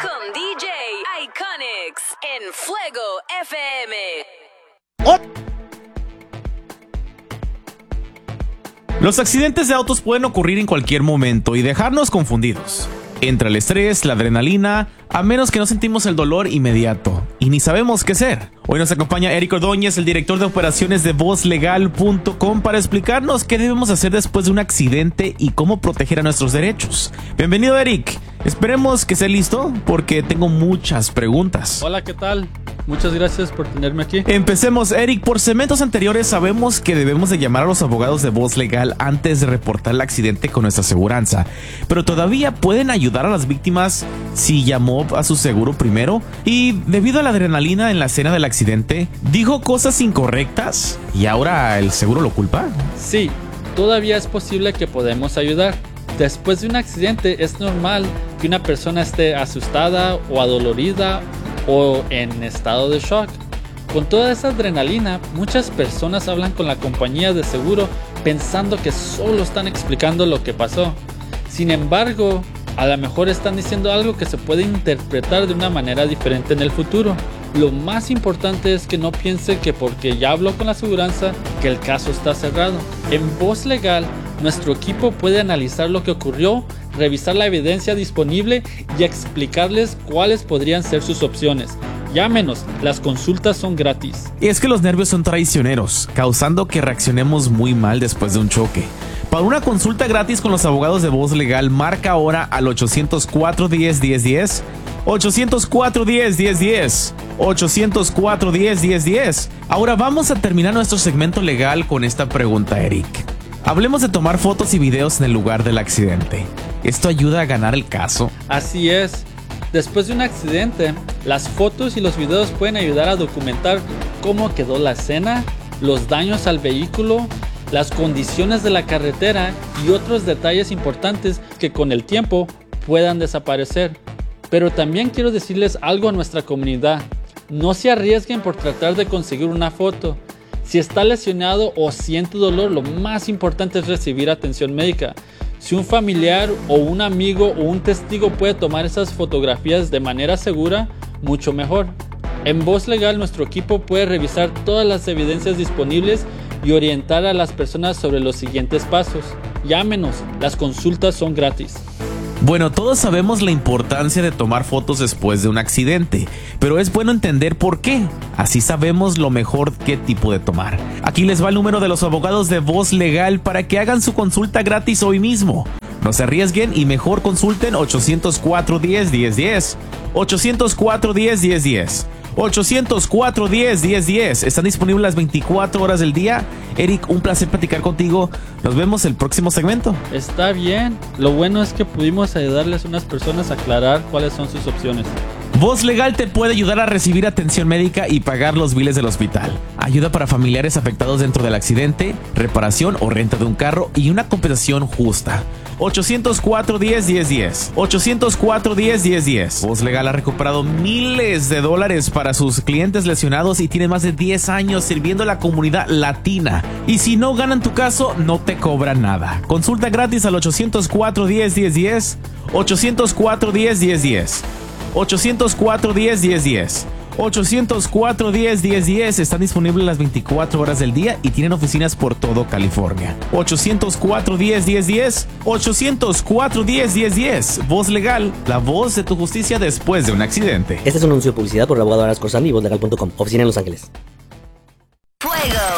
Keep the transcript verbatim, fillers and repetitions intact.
con D J Iconics en Fuego F M. ¡Oh! Los accidentes de autos pueden ocurrir en cualquier momento y dejarnos confundidos. Entre el estrés, la adrenalina, a menos que no sentimos el dolor inmediato y ni sabemos qué hacer. Hoy nos acompaña Eric Ordóñez, el director de operaciones de voz legal punto com, para explicarnos qué debemos hacer después de un accidente y cómo proteger a nuestros derechos. Bienvenido, Eric. Esperemos que esté listo porque tengo muchas preguntas. Hola, ¿qué tal? Muchas gracias por tenerme aquí. Empecemos, Eric. Por segmentos anteriores sabemos que debemos de llamar a los abogados de voz legal antes de reportar el accidente con nuestra aseguranza, pero todavía pueden ayudar a las víctimas si llamó a su seguro primero y debido a la adrenalina en la escena del accidente dijo cosas incorrectas y ahora el seguro lo culpa. Sí, todavía es posible que podemos ayudar. Después de un accidente es normal que una persona esté asustada o adolorida o en estado de shock. Con toda esa adrenalina, muchas personas hablan con la compañía de seguro pensando que solo están explicando lo que pasó. Sin embargo, a lo mejor están diciendo algo que se puede interpretar de una manera diferente en el futuro. Lo más importante es que no piense que porque ya habló con la aseguranza que el caso está cerrado. En Voz Legal, nuestro equipo puede analizar lo que ocurrió, revisar la evidencia disponible y explicarles cuáles podrían ser sus opciones. Llámenos, las consultas son gratis. Y es que los nervios son traicioneros, causando que reaccionemos muy mal después de un choque. Para una consulta gratis con los abogados de Voz Legal, marca ahora al ochocientos cuatro diez diez diez, ochocientos cuatro diez diez diez, ochocientos cuatro diez diez diez. Ahora vamos a terminar nuestro segmento legal con esta pregunta, Eric. Hablemos de tomar fotos y videos en el lugar del accidente. ¿Esto ayuda a ganar el caso? Así es. Después de un accidente, las fotos y los videos pueden ayudar a documentar cómo quedó la escena, los daños al vehículo, las condiciones de la carretera y otros detalles importantes que con el tiempo puedan desaparecer. Pero también quiero decirles algo a nuestra comunidad. No se arriesguen por tratar de conseguir una foto. Si está lesionado o siente dolor, lo más importante es recibir atención médica. Si un familiar o un amigo o un testigo puede tomar esas fotografías de manera segura, mucho mejor. En Voz Legal, nuestro equipo puede revisar todas las evidencias disponibles y orientar a las personas sobre los siguientes pasos. Llámenos, las consultas son gratis. Bueno, todos sabemos la importancia de tomar fotos después de un accidente, pero es bueno entender por qué. Así sabemos lo mejor qué tipo de tomar. Aquí les va el número de los abogados de Voz Legal para que hagan su consulta gratis hoy mismo. No se arriesguen y mejor consulten ochocientos cuatro diez diez diez, ochocientos cuatro diez diez diez. ochocientos cuatro diez diez diez. Están disponibles las veinticuatro horas del día. Eric, un placer platicar contigo. Nos vemos el próximo segmento. Está bien. Lo bueno es que pudimos ayudarles a unas personas a aclarar cuáles son sus opciones. Voz Legal te puede ayudar a recibir atención médica y pagar los biles del hospital. Ayuda para familiares afectados dentro del accidente, reparación o renta de un carro y una compensación justa. ochocientos cuatro diez diez diez. ochocientos cuatro diez diez diez. Voz Legal ha recuperado miles de dólares para sus clientes lesionados y tiene más de diez años sirviendo a la comunidad latina. Y si no ganan tu caso, no te cobran nada. Consulta gratis al ochocientos cuatro diez diez diez. ochocientos cuatro diez diez diez. ochocientos cuatro diez diez diez. ochocientos cuatro diez diez diez. Están disponibles las veinticuatro horas del día y tienen oficinas por todo California. ochocientos cuatro diez diez diez. ochocientos cuatro diez diez diez. Voz Legal, la voz de tu justicia después de un accidente. Este es un anuncio de publicidad por el abogado Aras Corsani y voz legal punto com. Oficina en Los Ángeles.